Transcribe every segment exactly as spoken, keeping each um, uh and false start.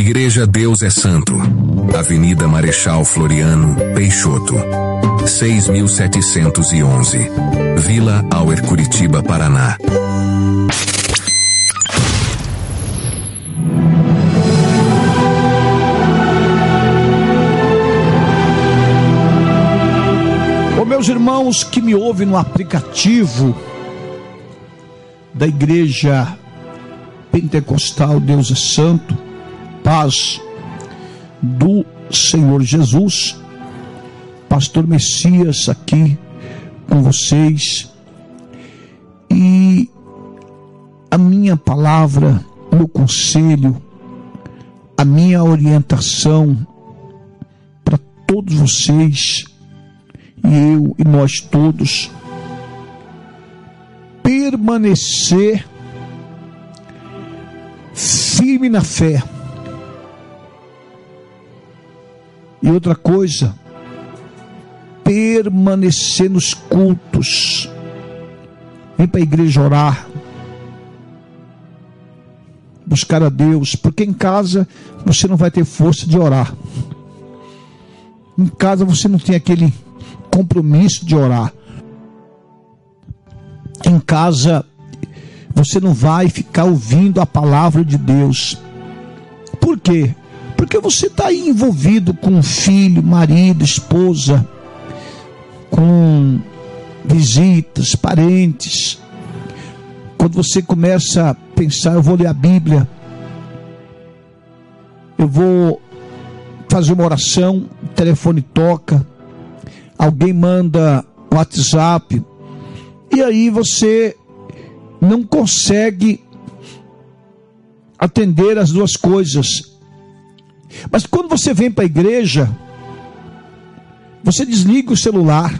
Igreja Deus é Santo, Avenida Marechal Floriano, Peixoto, seis mil setecentos e onze, Vila Auer, Curitiba, Paraná. Ô meus irmãos que me ouvem no aplicativo da Igreja Pentecostal Deus é Santo, paz do Senhor Jesus, Pastor Messias aqui com vocês, e a minha palavra, o meu conselho, a minha orientação para todos vocês, e eu e nós todos, permanecer firme na fé. E outra coisa, permanecer nos cultos. Vem para a igreja orar, buscar a Deus, porque em casa você não vai ter força de orar. Em casa você não tem aquele compromisso de orar. Em casa você não vai ficar ouvindo a palavra de Deus. Por quê? Porque você está aí envolvido com filho, marido, esposa, com visitas, parentes. Quando você começa a pensar, eu vou ler a Bíblia, eu vou fazer uma oração, o telefone toca, alguém manda um WhatsApp, e aí você não consegue atender as duas coisas. Mas quando você vem para a igreja, você desliga o celular.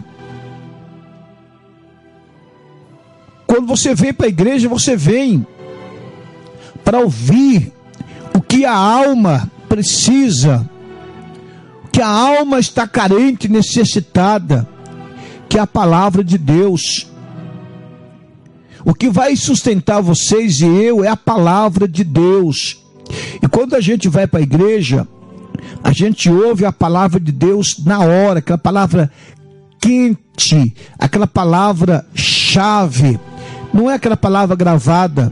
Quando você vem para a igreja, você vem para ouvir o que a alma precisa, o que a alma está carente, necessitada, que é a palavra de Deus. O que vai sustentar vocês e eu é a palavra de Deus. E quando a gente vai para a igreja, a gente ouve a palavra de Deus na hora, aquela palavra quente, aquela palavra chave. Não é aquela palavra gravada,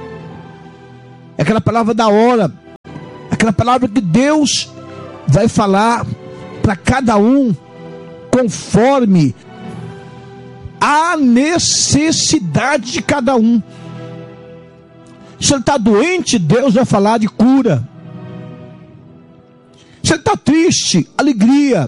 é aquela palavra da hora, aquela palavra que Deus vai falar para cada um conforme a necessidade de cada um. Se ele está doente, Deus vai falar de cura. Se ele está triste, alegria.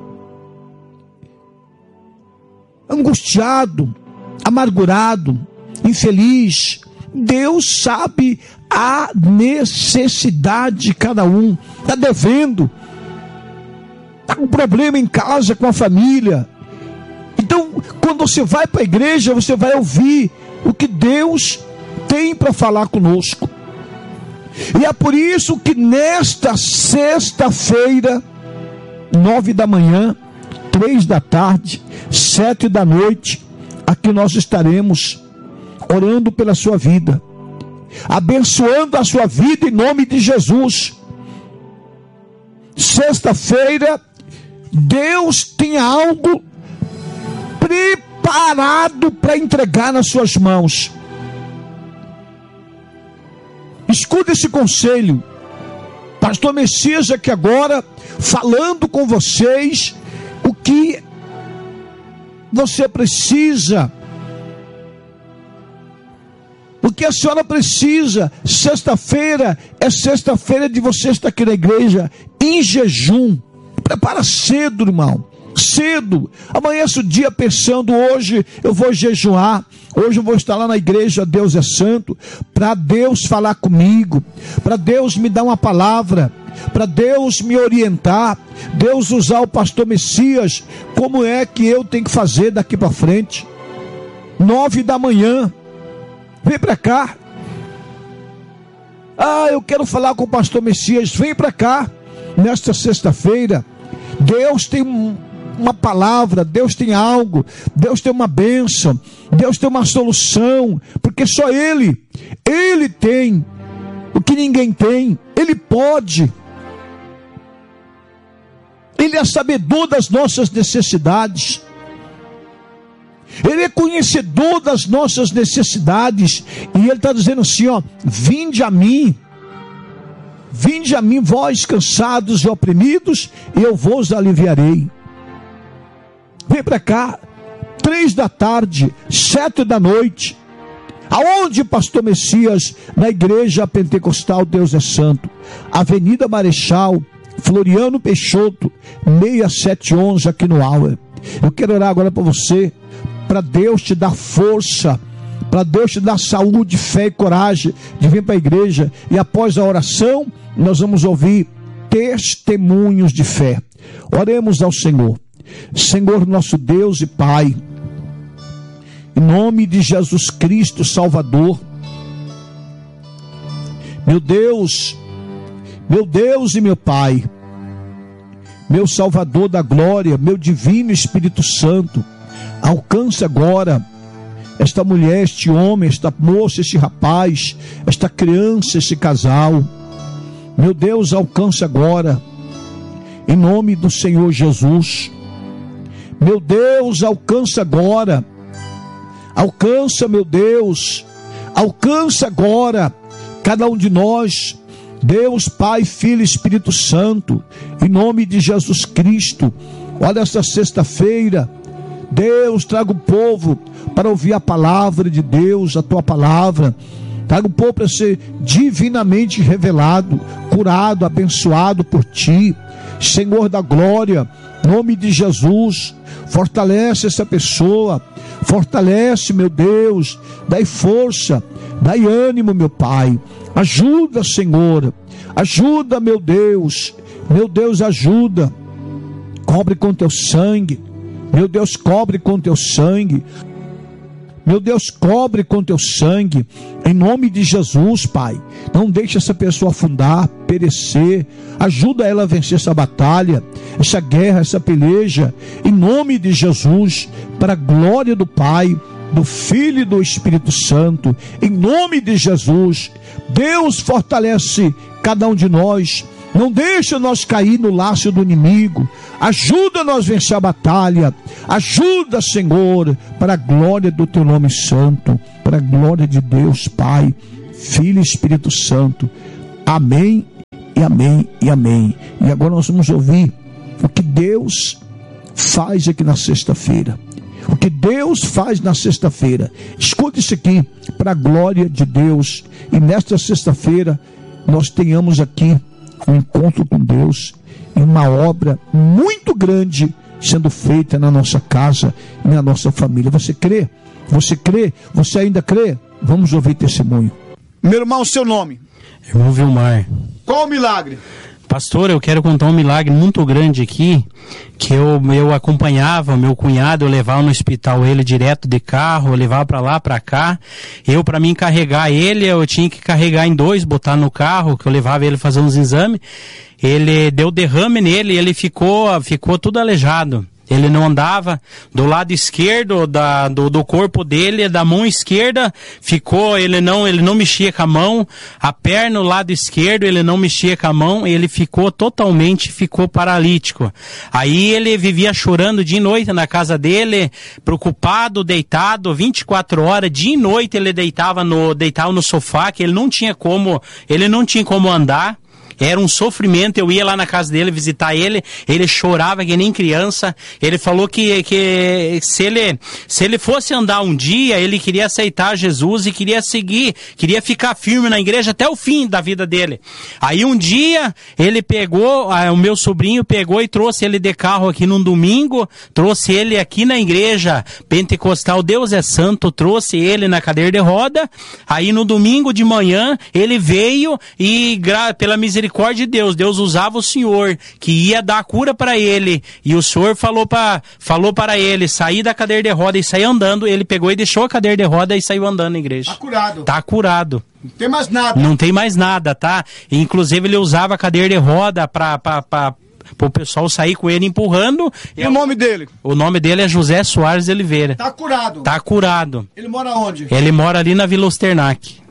Angustiado, amargurado, infeliz, Deus sabe a necessidade de cada um. Está devendo, está com problema em casa, com a família. Então, quando você vai para a igreja, você vai ouvir o que Deus tem para falar conosco. E é por isso que nesta sexta-feira, nove da manhã, três da tarde, sete da noite, aqui nós estaremos orando pela sua vida, abençoando a sua vida em nome de Jesus. Sexta-feira, Deus tem algo preparado para entregar nas suas mãos. Escuta esse conselho. Pastor Messias aqui agora, falando com vocês o que você precisa, o que a senhora precisa. Sexta-feira é sexta-feira de você estar aqui na igreja em jejum. Prepara cedo, irmão, cedo. Amanhece o dia pensando, hoje eu vou jejuar, hoje eu vou estar lá na igreja Deus é Santo, para Deus falar comigo, para Deus me dar uma palavra, para Deus me orientar, Deus usar o pastor Messias, como é que eu tenho que fazer daqui para frente. Nove da manhã, vem para cá. Ah, eu quero falar com o pastor Messias, vem para cá, nesta sexta-feira. Deus tem um uma palavra, Deus tem algo, Deus tem uma bênção, Deus tem uma solução, porque só Ele, Ele tem o que ninguém tem. Ele pode. Ele é sabedor das nossas necessidades. Ele é conhecedor das nossas necessidades. E Ele está dizendo assim, ó, vinde a mim. Vinde a mim, vós cansados e oprimidos, e eu vos aliviarei. Vem para cá, três da tarde, sete da noite. Aonde, pastor Messias? Na igreja pentecostal Deus é Santo, Avenida Marechal Floriano Peixoto, seis sete onze, aqui no Auer. Eu quero orar agora para você, para Deus te dar força, para Deus te dar saúde, fé e coragem de vir para a igreja. E após a oração, nós vamos ouvir testemunhos de fé. Oremos ao Senhor. Senhor nosso Deus e Pai, em nome de Jesus Cristo Salvador, meu Deus, meu Deus e meu Pai, meu Salvador da glória, meu divino Espírito Santo, alcança agora esta mulher, este homem, esta moça, este rapaz, esta criança, este casal. Meu Deus, alcança agora, em nome do Senhor Jesus. Meu Deus, alcança agora, alcança, meu Deus, alcança agora cada um de nós, Deus, Pai, Filho e Espírito Santo, em nome de Jesus Cristo. Olha, esta sexta-feira, Deus, traga o povo para ouvir a palavra de Deus, a tua palavra. Traga o povo para ser divinamente revelado, curado, abençoado por ti, Senhor da glória, em nome de Jesus. Fortalece essa pessoa, fortalece, meu Deus, dai força, dai ânimo, meu Pai. Ajuda, Senhor, ajuda, meu Deus, meu Deus, ajuda. Cobre com teu sangue, meu Deus, cobre com teu sangue. Meu Deus, cobre com teu sangue, em nome de Jesus, Pai. Não deixe essa pessoa afundar, perecer. Ajuda ela a vencer essa batalha, essa guerra, essa peleja, em nome de Jesus, para a glória do Pai, do Filho e do Espírito Santo, em nome de Jesus. Deus, fortalece cada um de nós. Não deixa nós cair no laço do inimigo. Ajuda nós a vencer a batalha. Ajuda, Senhor, para a glória do teu nome santo, para a glória de Deus, Pai, Filho e Espírito Santo. Amém, e amém, e amém. E agora nós vamos ouvir o que Deus faz aqui na sexta-feira. O que Deus faz na sexta-feira. Escute isso aqui, para a glória de Deus. E nesta sexta-feira nós tenhamos aqui um encontro com Deus e uma obra muito grande sendo feita na nossa casa e na nossa família. Você crê? Você crê? Você ainda crê? Vamos ouvir testemunho. Meu irmão, seu nome? Irmão Vilmar. Qual o milagre? Pastor, eu quero contar um milagre muito grande aqui, que eu, eu acompanhava meu cunhado, eu levava no hospital ele direto de carro, eu levava para lá, para cá. Eu, para mim carregar ele, eu tinha que carregar em dois, botar no carro, que eu levava ele fazer uns exames. Ele deu derrame nele e ele ficou, ficou tudo aleijado. Ele não andava do lado esquerdo da, do, do corpo dele, da mão esquerda, ficou, ele não, ele não mexia com a mão, a perna, o lado esquerdo, ele não mexia com a mão, ele ficou totalmente, ficou paralítico. Aí ele vivia chorando dia e noite na casa dele, preocupado, deitado, vinte e quatro horas, dia e noite ele deitava no, deitava no sofá, que ele não tinha como, ele não tinha como andar. Era um sofrimento, eu ia lá na casa dele visitar ele, ele chorava que nem criança. Ele falou que, que se, ele, se ele fosse andar um dia, ele queria aceitar Jesus e queria seguir, queria ficar firme na igreja até o fim da vida dele. Aí um dia, ele pegou, o meu sobrinho pegou e trouxe ele de carro aqui num domingo, trouxe ele aqui na igreja pentecostal Deus é Santo, trouxe ele na cadeira de roda. Aí no domingo de manhã, ele veio e pela misericórdia de Deus, Deus usava o Senhor, que ia dar a cura para ele, e o Senhor falou para falou para ele sair da cadeira de roda e sair andando. Ele pegou e deixou a cadeira de roda e saiu andando na igreja. Tá curado. Tá curado. Não tem mais nada. Não tem mais nada, tá? Inclusive ele usava a cadeira de roda para para o pessoal sair com ele empurrando. E o nome dele? O nome dele é José Soares Oliveira. Tá curado. Tá curado. Ele mora onde? Ele mora ali na Vila Osternac.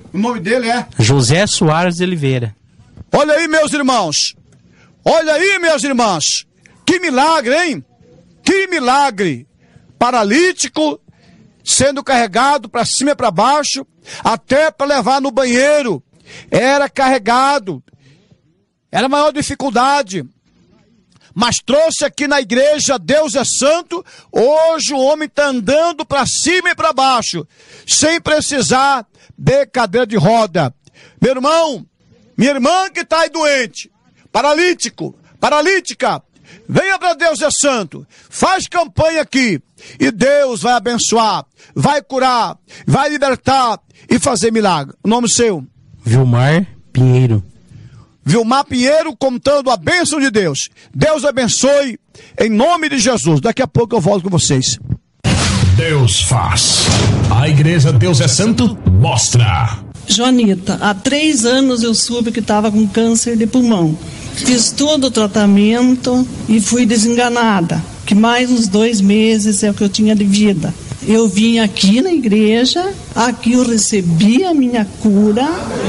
O nome dele é? José Soares de Oliveira. Olha aí, meus irmãos. Olha aí, meus irmãos. Que milagre, hein? Que milagre. Paralítico, sendo carregado para cima e para baixo, até para levar no banheiro. Era carregado. Era a maior dificuldade. Mas trouxe aqui na igreja, Deus é santo. Hoje o homem está andando para cima e para baixo, sem precisar de cadeira de roda. Meu irmão, minha irmã que está aí doente, paralítico, paralítica, venha para Deus é santo. Faz campanha aqui e Deus vai abençoar, vai curar, vai libertar e fazer milagre. O nome seu? Vilmar Pinheiro. Vilmar Pinheiro, contando a bênção de Deus. Deus abençoe, em nome de Jesus. Daqui a pouco eu volto com vocês. Deus faz. A igreja Deus é Santo mostra. Joanita, há três anos eu soube que estava com câncer de pulmão. Fiz todo o tratamento e fui desenganada, que mais uns dois meses é o que eu tinha de vida. Eu vim aqui na igreja, aqui eu recebi a minha cura.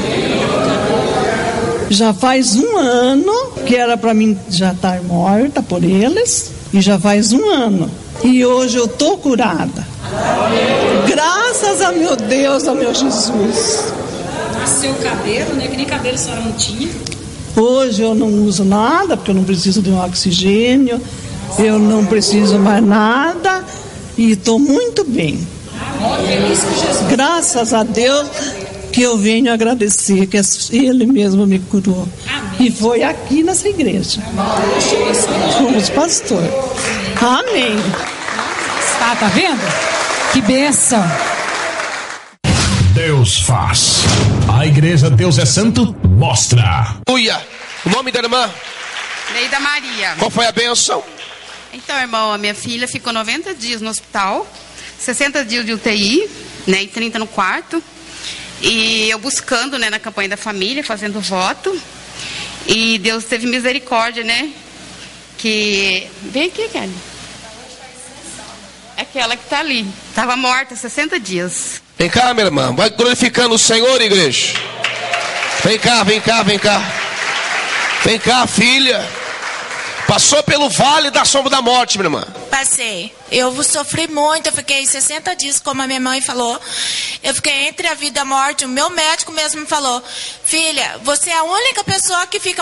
Já faz um ano que era para mim já estar morta por eles, e já faz um ano. E hoje eu tô curada. Graças a meu Deus, a meu Jesus. Seu cabelo, né? Que nem cabelo a senhora não tinha. Hoje eu não uso nada, porque eu não preciso de um oxigênio, eu não preciso mais nada, e estou muito bem. Feliz com Jesus. Graças a Deus que eu venho agradecer, que Ele mesmo me curou. Amém. E foi aqui nessa igreja. Com os pastores. Amém. Tá, tá vendo? Que bênção. Deus faz. A igreja Deus é Santo mostra. Aleluia. O nome da irmã? Neida Maria. Qual foi a bênção? Então, irmão, a minha filha ficou noventa dias no hospital, sessenta dias de U T I, né, e trinta no quarto. E eu buscando, né, na campanha da família, fazendo voto. E Deus teve misericórdia, né? Que... Vem aqui, Kelly. Aquela que tá ali. Estava morta sessenta dias. Vem cá, minha irmã. Vai glorificando o Senhor, igreja. Vem cá, vem cá, vem cá. Vem cá, filha. Passou pelo vale da sombra da morte, minha irmã. Passei. Eu sofri muito, eu fiquei sessenta dias, como a minha mãe falou. Eu fiquei entre a vida e a morte. O meu médico mesmo me falou: filha, você é a única pessoa que fica